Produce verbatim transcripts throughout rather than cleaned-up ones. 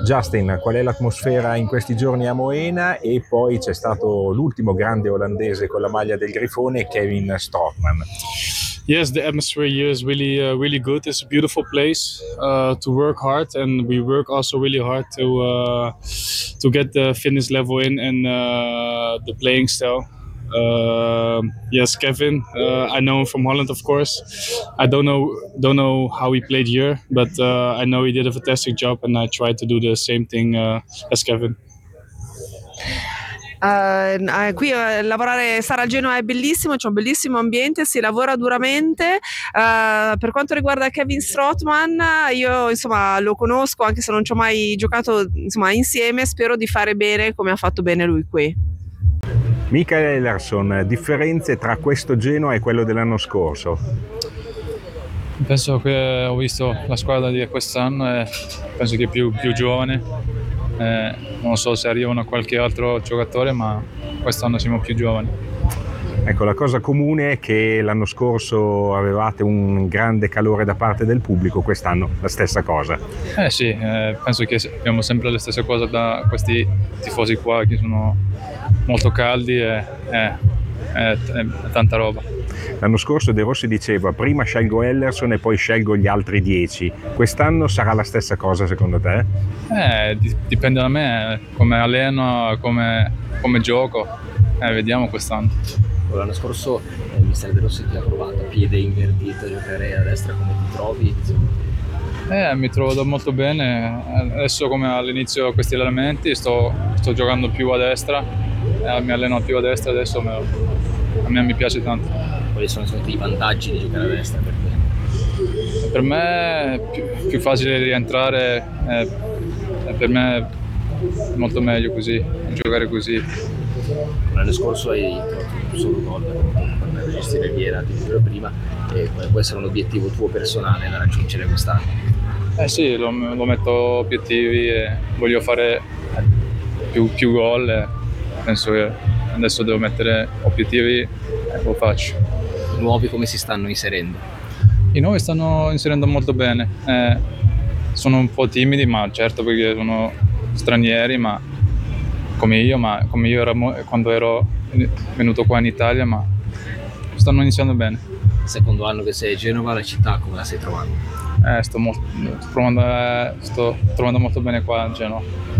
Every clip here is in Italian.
Justin, qual è l'atmosfera in questi giorni a Moena? E poi c'è stato l'ultimo grande olandese con la maglia del Grifone, Kevin Strootman. Yes, the atmosphere here is really, uh, really good. It's a beautiful place uh, to work hard, and we work also really hard to uh, to get the fitness level in and uh, the playing style. Uh, yes, Kevin. Uh, I know him from Holland, of course. I don't know don't know how he played here, but uh, I know he did a fantastic job, and I tried to do the same thing uh, as Kevin. Uh, qui uh, lavorare, stare al Genoa è bellissimo, c'è un bellissimo ambiente, si lavora duramente. Uh, per quanto riguarda Kevin Strootman, io insomma lo conosco, anche se non ci ho mai giocato insomma insieme. Spero di fare bene come ha fatto bene lui qui. Mikael Ellersson, differenze tra questo Genoa e quello dell'anno scorso? Penso che ho visto la squadra di quest'anno e penso che è più, più giovane. Eh, non so se arrivano qualche altro giocatore, ma quest'anno siamo più giovani. Ecco, la cosa comune è che l'anno scorso avevate un grande calore da parte del pubblico, quest'anno la stessa cosa. Eh sì, eh, penso che abbiamo sempre le stesse cose da questi tifosi qua, che sono molto caldi e eh, è, è tanta roba. L'anno scorso De Rossi diceva: prima scelgo Ellersson e poi scelgo gli altri dieci. Quest'anno sarà la stessa cosa secondo te? Eh, dipende da me, come alleno, come, come gioco. Eh, vediamo quest'anno. L'anno scorso il mister De Rossi ti ha provato a piede invertito a giocare a destra, come ti trovi? Eh, mi trovo molto bene. Adesso, come all'inizio di questi allenamenti, sto, sto giocando più a destra, eh, mi alleno più a destra adesso, me, a me mi piace tanto. Quali sono stati i vantaggi di giocare a destra per te? Per me è più, più facile rientrare, eh, per me è molto meglio così, giocare così. L'anno scorso hai trovato un solo gol quando hai gestito Viera, ti dicevo prima, e può essere un obiettivo tuo personale da raggiungere quest'anno? Eh sì, lo, lo metto obiettivi e voglio fare più, più gol e penso che adesso devo mettere obiettivi e lo faccio. I nuovi come si stanno inserendo? I nuovi stanno inserendo molto bene, eh, sono un po' timidi, ma certo perché sono stranieri, ma come io, ma come io ero quando ero venuto qua in Italia, ma stanno iniziando bene. Secondo anno che sei a Genova, la città come la stai trovando? Eh, sto, molto, sto, trovando, eh, sto trovando molto bene qua a Genova.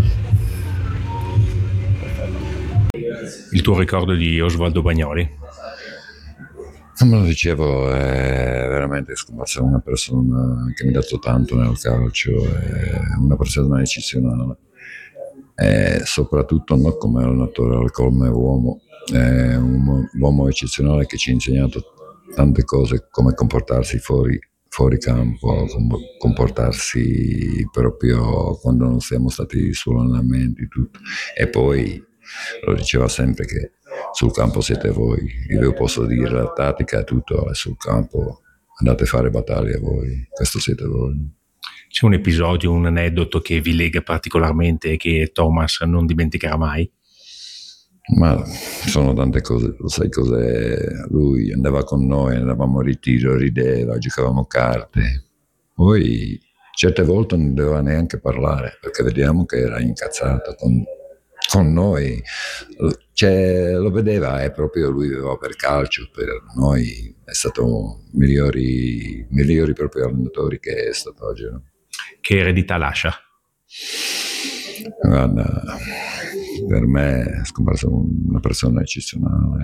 Il tuo ricordo di Osvaldo Bagnoli? Come lo dicevo, è veramente scomparsa una persona che mi ha dato tanto nel calcio, è una persona eccezionale, e soprattutto non come allenatore, come uomo, è un uomo eccezionale che ci ha insegnato tante cose, come comportarsi fuori, fuori campo, comportarsi proprio quando non siamo stati sull'allenamento, tutto. E poi lo diceva sempre che sul campo siete voi, io posso dire la tattica e tutto, e sul campo andate a fare battaglie voi, questo siete voi. C'è un episodio, un aneddoto che vi lega particolarmente e che Thomas non dimenticherà mai? Ma sono tante cose, lo sai cos'è? Lui andava con noi, andavamo a ritiro, rideva, giocavamo carte, poi certe volte non doveva neanche parlare perché vediamo che era incazzato con, con noi, cioè, lo vedeva e proprio lui viveva per calcio, per noi è stato migliori, migliori proprio allenatori che è stato oggi. No? Che eredità lascia? Guarda, per me è scomparsa una persona eccezionale.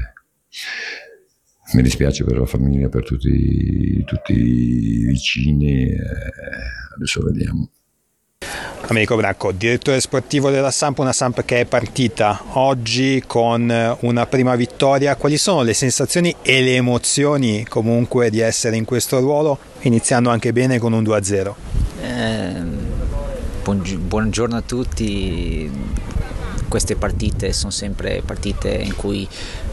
Mi dispiace per la famiglia, per tutti, tutti i vicini, adesso vediamo. Americo Branco, direttore sportivo della Samp, una Samp che è partita oggi con una prima vittoria. Quali sono le sensazioni e le emozioni comunque di essere in questo ruolo, iniziando anche bene con un due a zero? Eh, buongiorno a tutti. Queste partite sono sempre partite in cui